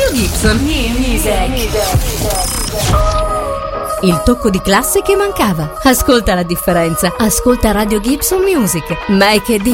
Gibson. Il tocco di classe che mancava. Ascolta la differenza. Ascolta Radio Gibson Music. Make it